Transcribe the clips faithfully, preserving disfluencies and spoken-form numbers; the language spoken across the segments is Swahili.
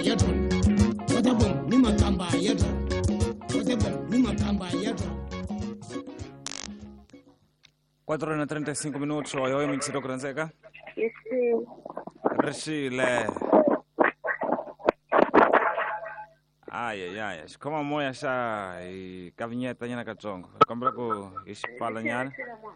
yeton. Otabon ni makamba yeton. Otabon ni makamba yeton. cuatro horas treinta y cinco minutos. Hoy hoy me quisiera conocer. Isi. Rishile. Ai ai ai. Kama moya sha i kavinyeta nyana katongo. Kambra ko ishipala nyana.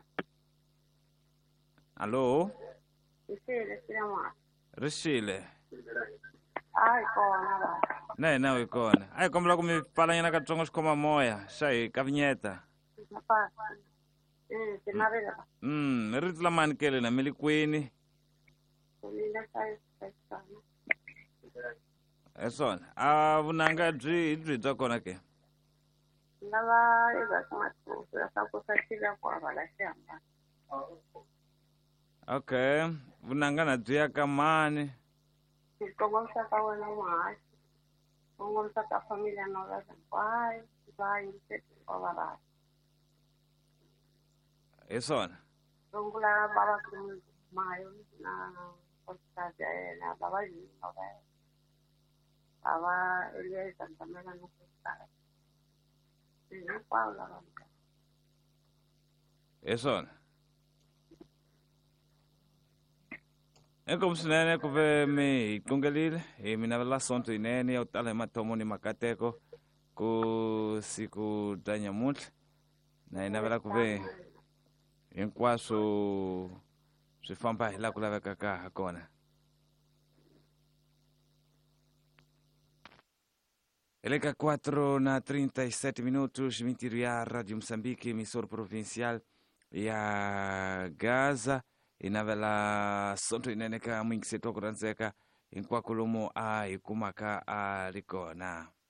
Allo? Isi sirama. Rishile. Ai kona ba. Ne na ikona. Ai kambra ko mi pala nyana katongo kama moya sha i kavinyeta. Apa? Eh, sinabela. Mm, ritla man kele na milikwini. Kulinda sai sai. Eson, a vunanga dri dri takona ke. Ndaba iba smatu, sasa kusashika kwa bala shamba. Okay, vunanga na dri akamani. Kogomsa kwa na mwa. Kogomsa kwa familia na wala pai, pai mtetu kwa bala. Eson. Rongula baba kum mayo na kostaja na baba ni baba. Baba ile santamela no kostara. Ni Paula. Eson. É como se nene kove me kungalil e minavela sonto inene au tale matomo ni makateko ku siku danya mut na inavela kove em kwaso se fampa la kula kaka hakona. Eleka quatro na trinta e sete minutos, Mentiria, Rádio Moçambique, emissor provincial ya Gaza, e na vela sonto ineneka mwingi setoko ranzeka, in kwa kulumo a ikumaka a rikona.